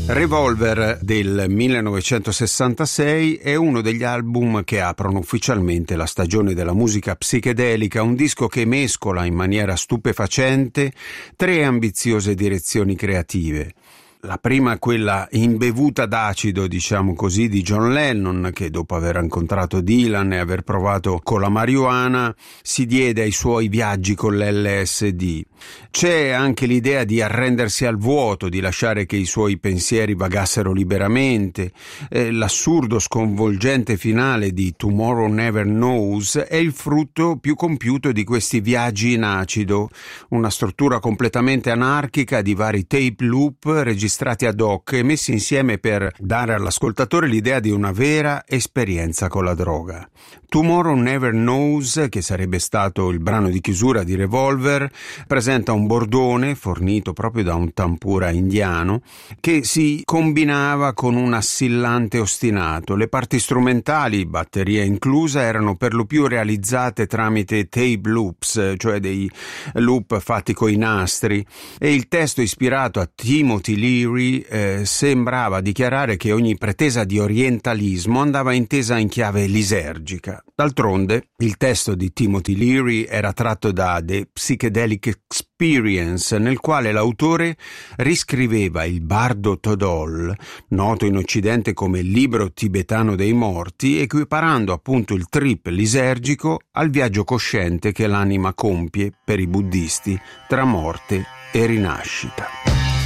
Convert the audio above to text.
Revolver del 1966 è uno degli album che aprono ufficialmente la stagione della musica psichedelica, un disco che mescola in maniera stupefacente tre ambiziose direzioni creative. La prima, quella imbevuta d'acido, diciamo così, di John Lennon, che dopo aver incontrato Dylan e aver provato con la marijuana si diede ai suoi viaggi con l'LSD. C'è anche l'idea di arrendersi al vuoto, di lasciare che i suoi pensieri vagassero liberamente. L'assurdo sconvolgente finale di Tomorrow Never Knows è il frutto più compiuto di questi viaggi in acido, una struttura completamente anarchica di vari tape loop registrati ad hoc e messi insieme per dare all'ascoltatore l'idea di una vera esperienza con la droga. Tomorrow Never Knows, che sarebbe stato il brano di chiusura di Revolver, presenta un bordone fornito proprio da un tampura indiano che si combinava con un assillante ostinato. Le parti strumentali, batteria inclusa, erano per lo più realizzate tramite tape loops, cioè dei loop fatti coi nastri, e il testo ispirato a Timothy Leary sembrava dichiarare che ogni pretesa di orientalismo andava intesa in chiave lisergica. D'altronde, il testo di Timothy Leary era tratto da The Psychedelic Experience, nel quale l'autore riscriveva il bardo Todol, noto in Occidente come libro tibetano dei morti, equiparando appunto il trip lisergico al viaggio cosciente che l'anima compie per i buddisti tra morte e rinascita.